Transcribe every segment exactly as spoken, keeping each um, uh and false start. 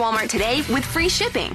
Walmart today with free shipping.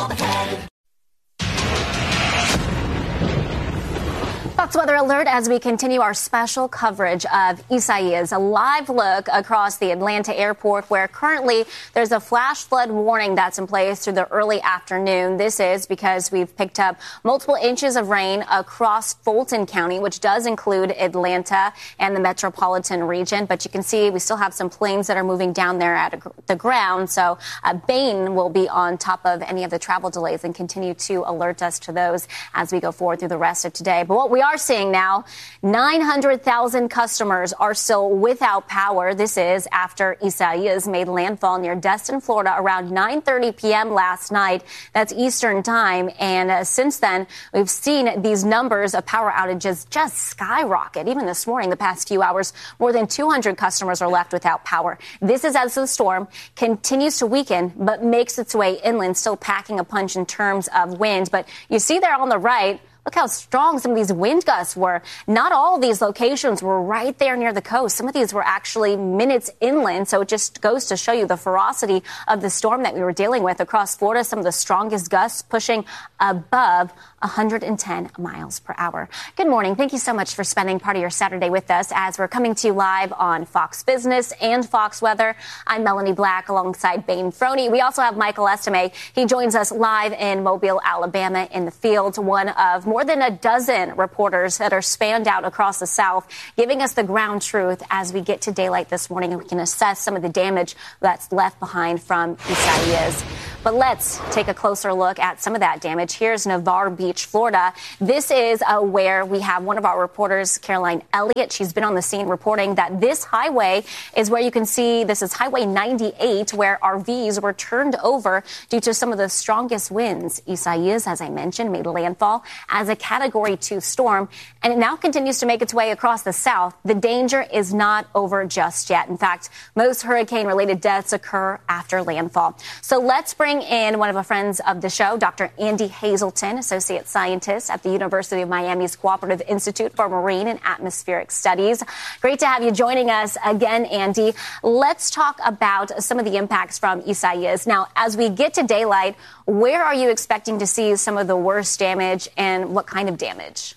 Fox Weather Alert as we continue our special coverage of Isaias, a live look across the Atlanta airport where currently there's a flash flood warning that's in place through the early afternoon. This is because we've picked up multiple inches of rain across Fulton County, which does include Atlanta and the metropolitan region. But you can see we still have some planes that are moving down there at the ground. So uh, Bain will be on top of any of the travel delays and continue to alert us to those as we go forward through the rest of today. But what we are seeing now, nine hundred thousand customers are still without power. This is after Isaias made landfall near Destin, Florida around nine thirty p.m. last night. That's Eastern time. And uh, since then, we've seen these numbers of power outages just skyrocket. Even this morning, the past few hours, more than two hundred customers are left without power. This is as the storm continues to weaken, but makes its way inland, still packing a punch in terms of wind. But you see there on the right, look how strong some of these wind gusts were. Not all of these locations were right there near the coast. Some of these were actually minutes inland. So it just goes to show you the ferocity of the storm that we were dealing with across Florida. Some of the strongest gusts pushing above one hundred ten miles per hour. Good morning. Thank you so much for spending part of your Saturday with us as we're coming to you live on Fox Business and Fox Weather. I'm Melanie Black alongside Bain Froney. We also have Michael Estime. He joins us live in Mobile, Alabama in the field, one of more than a dozen reporters that are spanned out across the South, giving us the ground truth as we get to daylight this morning and we can assess some of the damage that's left behind from Isaias. But let's take a closer look at some of that damage. Here's Navarre Beach, Florida. This is uh, where we have one of our reporters, Caroline Elliott. She's been on the scene reporting that this highway is where you can see this is Highway ninety-eight, where R Vs were turned over due to some of the strongest winds. Isaias, as I mentioned, made landfall as a Category two storm, and it now continues to make its way across the South. The danger is not over just yet. In fact, most hurricane-related deaths occur after landfall. So let's bring in one of our friends of the show, Doctor Andy Hazelton, associate scientist at the University of Miami's Cooperative Institute for Marine and Atmospheric Studies. Great to have you joining us again, Andy. Let's talk about some of the impacts from Isaias. Now, as we get to daylight, where are you expecting to see some of the worst damage and what kind of damage?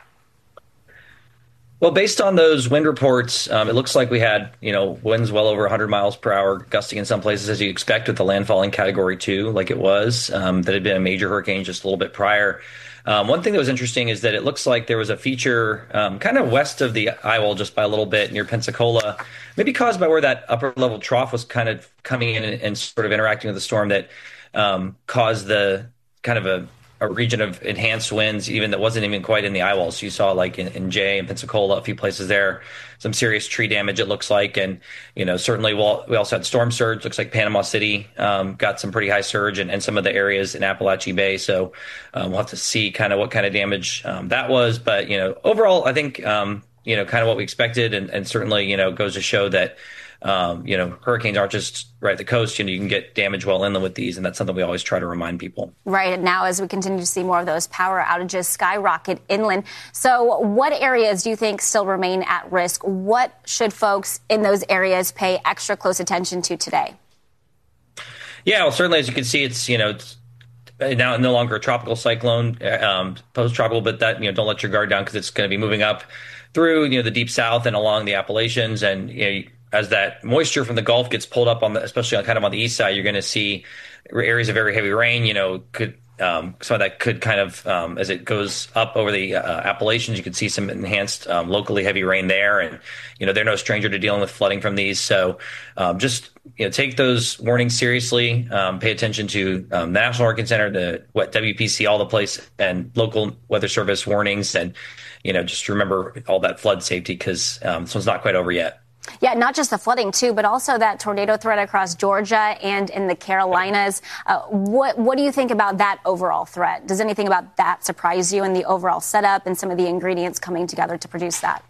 Well, based on those wind reports, um, it looks like we had, you know, winds well over one hundred miles per hour, gusting in some places, as you expect, with the landfall in Category two, like it was, um, that had been a major hurricane just a little bit prior. Um, one thing that was interesting is that it looks like there was a feature um, kind of west of the eyewall, just by a little bit, near Pensacola, maybe caused by where that upper level trough was kind of coming in and, and sort of interacting with the storm, that um, caused the kind of a a region of enhanced winds, even that wasn't even quite in the eyewall. So you saw, like in, in Jay and Pensacola, a few places there, some serious tree damage, it looks like. And, you know, certainly we'll, we also had storm surge. Looks like Panama City um, got some pretty high surge, and, and some of the areas in Appalachia Bay. So um, we'll have to see kind of what kind of damage um, that was. But, you know, overall, I think, um, you know, kind of what we expected, and, and certainly, you know, goes to show that, Um, you know, hurricanes aren't just right at the coast. You know, you can get damage well inland with these, and that's something we always try to remind people. Right. And now, as we continue to see more of those power outages skyrocket inland. So what areas do you think still remain at risk? What should folks in those areas pay extra close attention to today? Yeah, well, certainly, as you can see, it's, you know, it's now no longer a tropical cyclone, um, post-tropical, but that, you know, don't let your guard down, because it's going to be moving up through, you know, the deep south and along the Appalachians. And, you know, as that moisture from the Gulf gets pulled up on the, especially on kind of on the east side, you're going to see areas of very heavy rain. You know, could um, some of that could kind of, um, as it goes up over the uh, Appalachians, you could see some enhanced um, locally heavy rain there. And, you know, they're no stranger to dealing with flooding from these. So um, just, you know, take those warnings seriously. Um, pay attention to um, the National Hurricane Center, the what W P C, all the place, and local weather service warnings. And, you know, just remember all that flood safety, because um, this one's not quite over yet. Yeah, not just the flooding, too, but also that tornado threat across Georgia and in the Carolinas. Uh, what what do you think about that overall threat? Does anything about that surprise you in the overall setup and some of the ingredients coming together to produce that?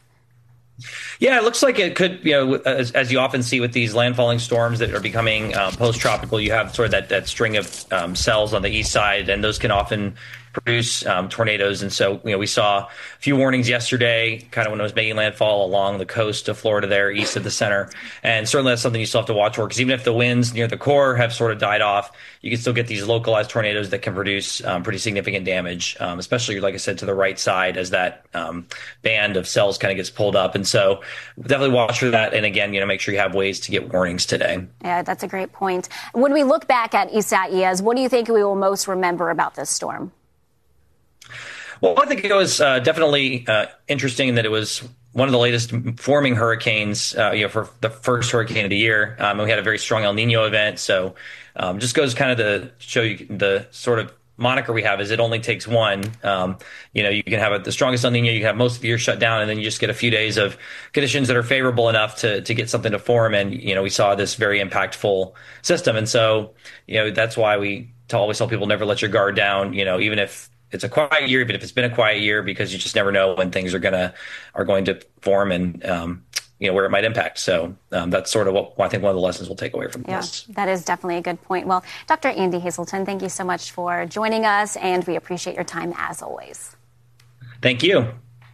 Yeah, it looks like it could, you know, as, as you often see with these landfalling storms that are becoming um, post-tropical, you have sort of that, that string of um, cells on the east side, and those can often produce um, tornadoes. And so, you know, we saw a few warnings yesterday, kind of when it was making landfall along the coast of Florida there, east of the center. And certainly that's something you still have to watch for, because even if the winds near the core have sort of died off, you can still get these localized tornadoes that can produce um, pretty significant damage, um, especially, like I said, to the right side as that um, band of cells kind of gets pulled up. And so definitely watch for that. And again, you know, make sure you have ways to get warnings today. Yeah, that's a great point. When we look back at Isaias, what do you think we will most remember about this storm? Well, I think it was uh, definitely uh, interesting that it was one of the latest forming hurricanes, uh, you know, for the first hurricane of the year. Um, and we had a very strong El Nino event. So um, just goes kind of to show you the sort of moniker we have is it only takes one. Um, you know, you can have a, the strongest El Nino, you can have most of the year shut down, and then you just get a few days of conditions that are favorable enough to to get something to form. And, you know, we saw this very impactful system. And so, you know, that's why we tell, always tell people never let your guard down, you know, even if it's a quiet year, even if it's been a quiet year, because you just never know when things are gonna are going to form and um, you know, where it might impact. So um, that's sort of what I think one of the lessons we'll take away from yeah, this. That is definitely a good point. Well, Doctor Andy Hazelton, thank you so much for joining us, and we appreciate your time as always. Thank you.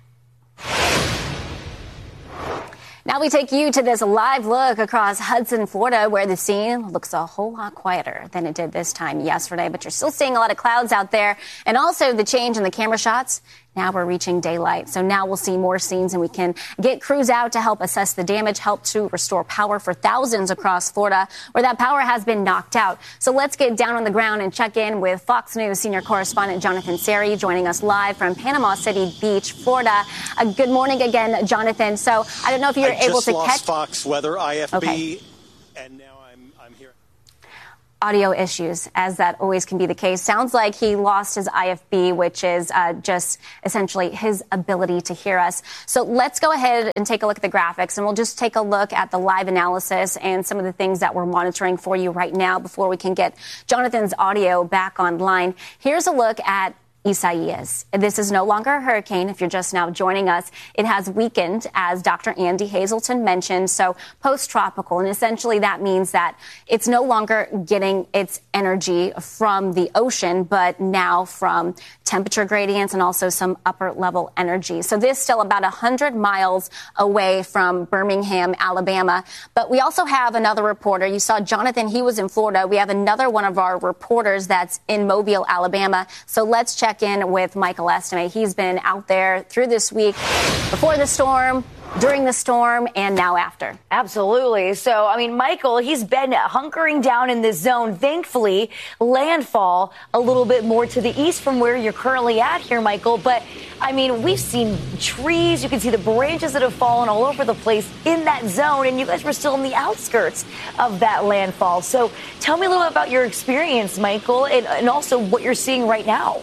Now we take you to this live look across Hudson, Florida, where the scene looks a whole lot quieter than it did this time yesterday. But you're still seeing a lot of clouds out there. And also the change in the camera shots. Now we're reaching daylight. So now we'll see more scenes, and we can get crews out to help assess the damage, help to restore power for thousands across Florida where that power has been knocked out. So let's get down on the ground and check in with Fox News senior correspondent Jonathan Seri, joining us live from Panama City Beach, Florida. Uh, good morning again, Jonathan. So I don't know if you're I able to lost catch Fox weather, I F B, okay. and now I'm I'm here. Audio issues, as that always can be the case. Sounds like he lost his I F B, which is uh, just essentially his ability to hear us. So let's go ahead and take a look at the graphics, and we'll just take a look at the live analysis and some of the things that we're monitoring for you right now before we can get Jonathan's audio back online. Here's a look at Isaias. This is no longer a hurricane. If you're just now joining us, it has weakened, as Doctor Andy Hazelton mentioned, so post-tropical. And essentially that means that it's no longer getting its energy from the ocean, but now from temperature gradients and also some upper level energy. So this is still about one hundred miles away from Birmingham, Alabama. But we also have another reporter. You saw Jonathan, he was in Florida. We have another one of our reporters that's in Mobile, Alabama. So let's check in with Michael Estime. He's been out there through this week, before the storm, during the storm, and now after. Absolutely. So, I mean, Michael, he's been hunkering down in this zone. Thankfully, landfall a little bit more to the east from where you're currently at here, Michael. But, I mean, we've seen trees. You can see the branches that have fallen all over the place in that zone. And you guys were still in the outskirts of that landfall. So tell me a little bit about your experience, Michael, and, and also what you're seeing right now.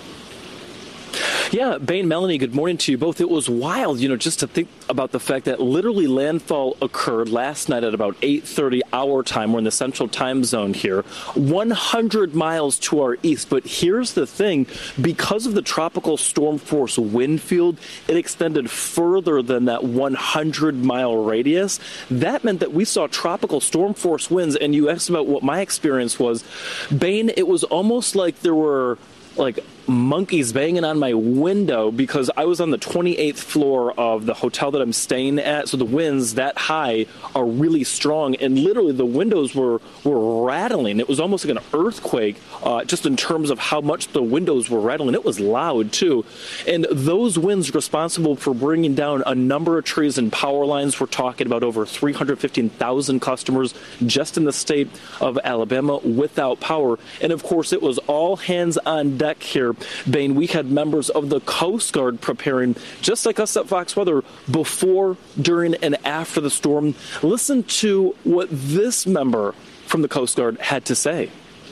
Yeah, Bain, Melanie, good morning to you both. It was wild, you know, just to think about the fact that literally landfall occurred last night at about eight thirty our time. We're in the central time zone here, one hundred miles to our east. But here's the thing, because of the tropical storm force wind field, it extended further than that one hundred mile radius. That meant that we saw tropical storm force winds. And you asked about what my experience was. Bain, it was almost like there were like monkeys banging on my window, because I was on the twenty-eighth floor of the hotel that I'm staying at. So the winds that high are really strong, and literally the windows were were rattling. It was almost like an earthquake, uh, just in terms of how much the windows were rattling. It was loud too, and those winds responsible for bringing down a number of trees and power lines. We're talking about over three hundred fifteen thousand customers just in the state of Alabama without power. And of course, it was all hands on deck here. Bain, we had members of the Coast Guard preparing, just like us at Fox Weather, before, during, and after the storm. Listen to what this member from the Coast Guard had to say.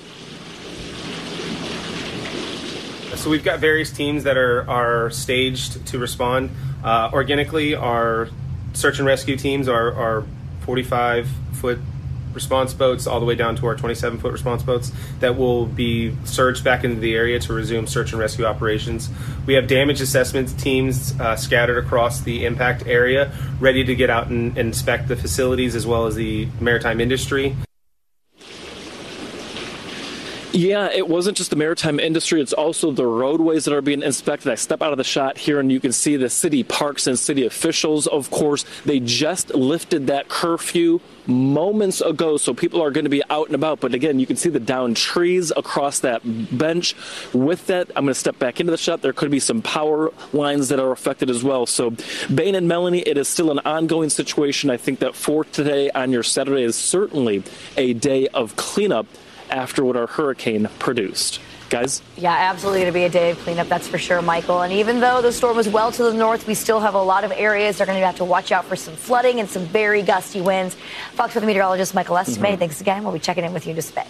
So we've got various teams that are, are staged to respond. Uh, organically, our search and rescue teams are, are forty-five foot response boats all the way down to our twenty-seven foot response boats that will be surged back into the area to resume search and rescue operations. We have damage assessment teams uh, scattered across the impact area, ready to get out and, and inspect the facilities as well as the maritime industry. Yeah, it wasn't just the maritime industry. It's also the roadways that are being inspected. I step out of the shot here and you can see the city parks and city officials. Of course, they just lifted that curfew moments ago, so people are going to be out and about. But again, you can see the downed trees across that bench. With that, I'm going to step back into the shot. There could be some power lines that are affected as well. So, Bain and Melanie, it is still an ongoing situation. I think that for today on your Saturday is certainly a day of cleanup after what our hurricane produced. Guys? Yeah, absolutely to be a day of cleanup, that's for sure, Michael. And even though the storm was well to the north, we still have a lot of areas that are going to have to watch out for some flooding and some very gusty winds. Fox weather meteorologist Michael Estime, mm-hmm. thanks again. We'll be checking in with you in just a bit.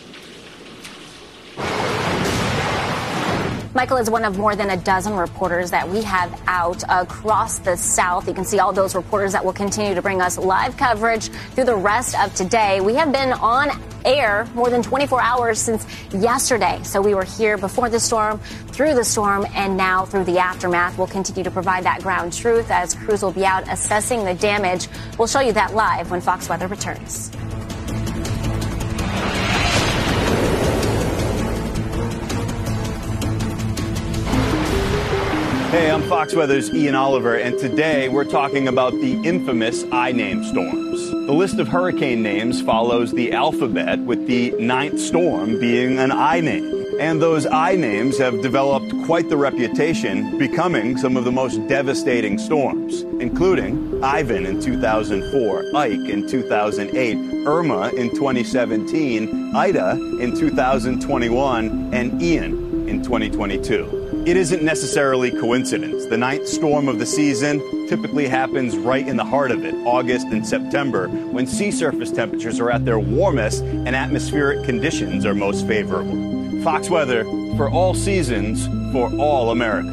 Michael is one of more than a dozen reporters that we have out across the South. You can see all those reporters that will continue to bring us live coverage through the rest of today. We have been on air more than twenty-four hours since yesterday. So we were here before the storm, through the storm, and now through the aftermath. We'll continue to provide that ground truth as crews will be out assessing the damage. We'll show you that live when Fox Weather returns. Hey, I'm Fox Weather's Ian Oliver, and today we're talking about the infamous I-name storms. The list of hurricane names follows the alphabet, with the ninth storm being an I name. And those I names have developed quite the reputation, becoming some of the most devastating storms, including Ivan in two thousand four, Ike in two thousand eight, Irma in twenty seventeen, Ida in two thousand twenty-one, and Ian in twenty twenty-two. It isn't necessarily coincidence. The ninth storm of the season typically happens right in the heart of it, August and September, when sea surface temperatures are at their warmest and atmospheric conditions are most favorable. Fox Weather for all seasons, for all America.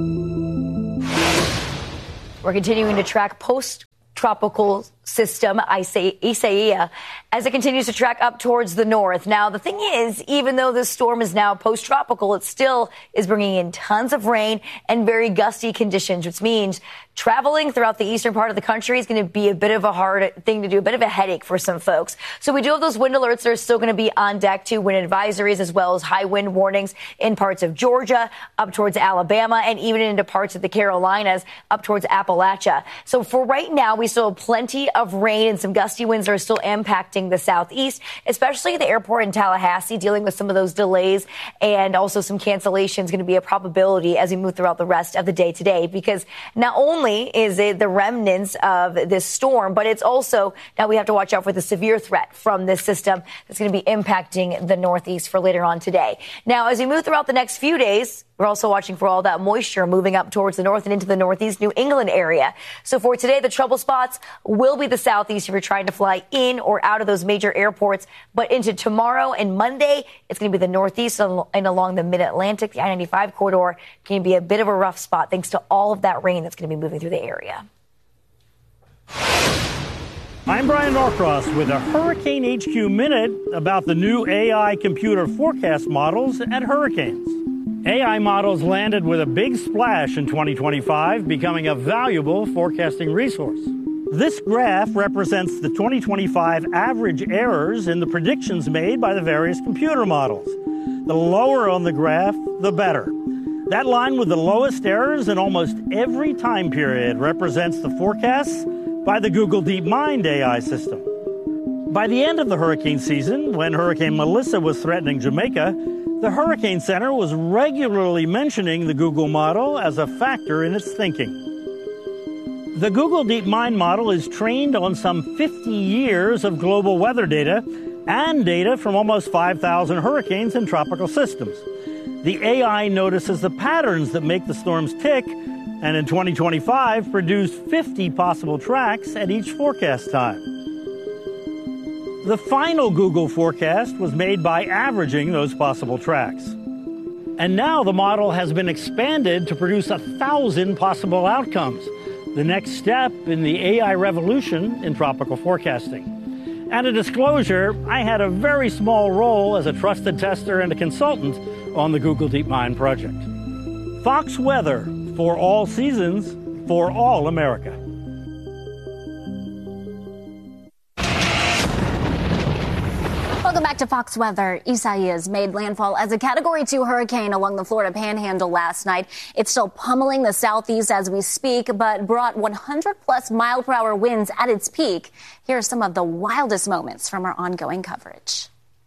We're continuing to track post-tropical system, Isaiah, as it continues to track up towards the north. Now, the thing is, even though this storm is now post-tropical, it still is bringing in tons of rain and very gusty conditions, which means traveling throughout the eastern part of the country is going to be a bit of a hard thing to do, a bit of a headache for some folks. So we do have those wind alerts that are still going to be on deck, too, wind advisories, as well as high wind warnings in parts of Georgia, up towards Alabama, and even into parts of the Carolinas, up towards Appalachia. So for right now, we still have plenty of rain and some gusty winds that are still impacting the southeast, especially the airport in Tallahassee, dealing with some of those delays and also some cancellations going to be a probability as we move throughout the rest of the day today, because not only is it the remnants of this storm, but it's also now we have to watch out for the severe threat from this system that's going to be impacting the northeast for later on today. Now, as we move throughout the next few days, we're also watching for all that moisture moving up towards the north and into the northeast New England area. So for today, the trouble spots will be the southeast if you're trying to fly in or out of those major airports. But into tomorrow and Monday, it's going to be the northeast and along the mid-Atlantic. The I ninety-five corridor can be a bit of a rough spot thanks to all of that rain that's going to be moving through the area. I'm Brian Norcross with a Hurricane H Q Minute about the new A I computer forecast models at hurricanes. A I models landed with a big splash in twenty twenty-five, becoming a valuable forecasting resource. This graph represents the twenty twenty-five average errors in the predictions made by the various computer models. The lower on the graph, the better. That line with the lowest errors in almost every time period represents the forecasts by the Google DeepMind A I system. By the end of the hurricane season, when Hurricane Melissa was threatening Jamaica, the Hurricane Center was regularly mentioning the Google model as a factor in its thinking. The Google DeepMind model is trained on some fifty years of global weather data and data from almost five thousand hurricanes and tropical systems. The A I notices the patterns that make the storms tick, and in twenty twenty-five produced fifty possible tracks at each forecast time. The final Google forecast was made by averaging those possible tracks. And now the model has been expanded to produce a thousand possible outcomes, the next step in the A I revolution in tropical forecasting. And a disclosure, I had a very small role as a trusted tester and a consultant on the Google DeepMind project. Fox Weather, for all seasons, for all America. Welcome back to Fox Weather. Isaias made landfall as a Category two hurricane along the Florida Panhandle last night. It's still pummeling the southeast as we speak, but brought one hundred plus mile per hour winds at its peak. Here are some of the wildest moments from our ongoing coverage.